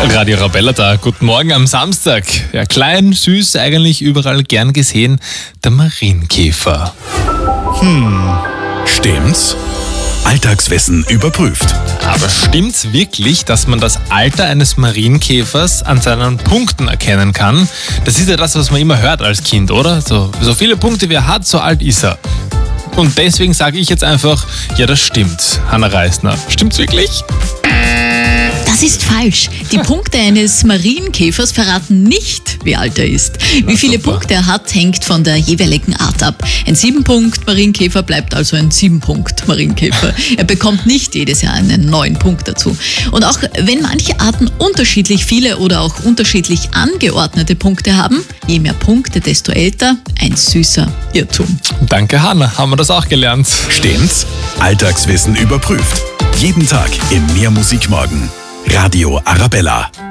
Radio Arabella da. Guten Morgen am Samstag. Ja, klein, süß, eigentlich überall gern gesehen, der Marienkäfer. Stimmt's? Alltagswissen überprüft. Aber stimmt's wirklich, dass man das Alter eines Marienkäfers an seinen Punkten erkennen kann? Das ist ja das, was man immer hört als Kind, oder? So viele Punkte wie er hat, so alt ist er. Und deswegen sage ich jetzt einfach, ja, das stimmt, Hanna Reisner. Stimmt's wirklich? Das ist falsch. Die Punkte eines Marienkäfers verraten nicht, wie alt er ist. Wie viele Punkte er hat, hängt von der jeweiligen Art ab. Ein 7-Punkt-Marienkäfer bleibt also ein 7-Punkt-Marienkäfer. Er bekommt nicht jedes Jahr einen neuen Punkt dazu. Und auch wenn manche Arten unterschiedlich viele oder auch unterschiedlich angeordnete Punkte haben, je mehr Punkte, desto älter, ein süßer Irrtum. Danke, Hanna. Haben wir das auch gelernt. Stimmt's? Alltagswissen überprüft. Jeden Tag im Mehr Musik Morgen. Radio Arabella.